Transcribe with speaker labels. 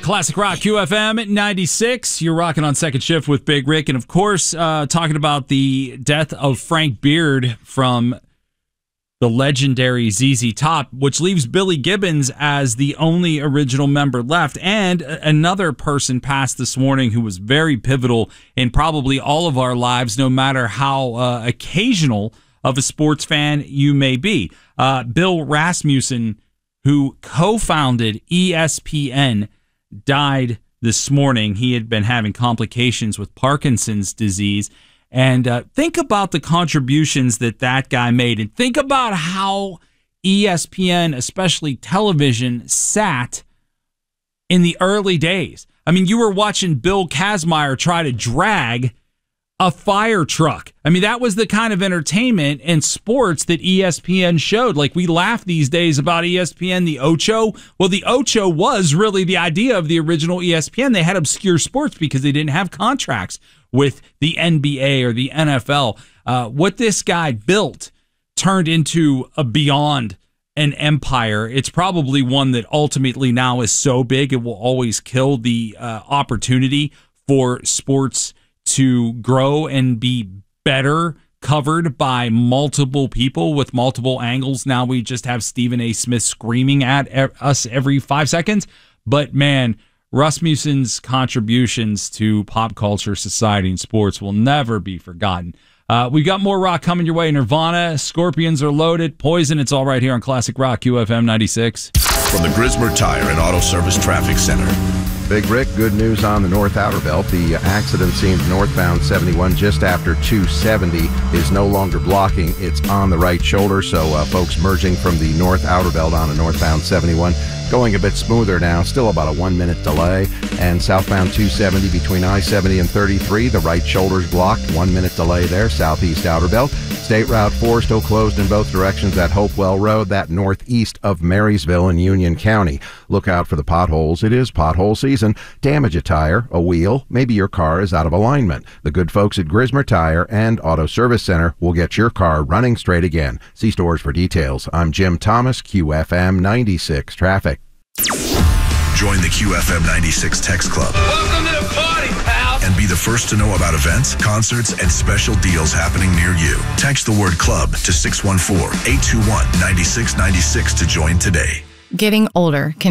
Speaker 1: Classic Rock QFM 96. You're rocking on Second Shift with Big Rick. And, of course, talking about the death of Frank Beard from the legendary ZZ Top, which leaves Billy Gibbons as the only original member left. And another person passed this morning who was very pivotal in probably all of our lives, no matter how occasional of a sports fan you may be. Bill Rasmussen, who co-founded ESPN, died this morning. He had been having complications with Parkinson's disease. And think about the contributions that guy made. And think about how ESPN, especially television, sat in the early days. I mean, you were watching Bill Kazmaier try to drag a fire truck. I mean, that was the kind of entertainment and sports that ESPN showed. Like, we laugh these days about ESPN, the Ocho. Well, the Ocho was really the idea of the original ESPN. They had obscure sports because they didn't have contracts with the NBA or the NFL. What this guy built turned into a beyond an empire. It's probably one that ultimately now is so big it will always kill the opportunity for sports to grow and be better covered by multiple people with multiple angles. Now we just have Stephen A. Smith screaming at us every 5 seconds. But man, Rasmussen's contributions to pop culture, society, and sports will never be forgotten. We got more rock coming your way. Nirvana, Scorpions Are Loaded, Poison. It's all right here on Classic Rock QFM 96.
Speaker 2: From the Grismer Tire and Auto Service Traffic Center.
Speaker 3: Big Rick, good news on the North Outer Belt. The accident scene northbound 71 just after 270 is no longer blocking. It's on the right shoulder, so folks merging from the North Outer Belt on a northbound 71 going a bit smoother now, still about a 1-minute delay. And southbound 270 between I-70 and 33, the right shoulder's blocked, 1-minute delay there, southeast Outer Belt. State Route 4 still closed in both directions at Hopewell Road, that northeast of Marysville in Union County. Look out for the potholes. It is pothole season. Damage a tire, a wheel, maybe your car is out of alignment. The good folks at Grismer Tire and Auto Service Center will get your car running straight again. See stores for details. I'm Jim Thomas, QFM 96 Traffic.
Speaker 2: Join the QFM 96 Text Club.
Speaker 4: Welcome to the party, pal.
Speaker 2: And be the first to know about events, concerts, and special deals happening near you. Text the word club to 614-821-9696 to join today.
Speaker 5: Getting older can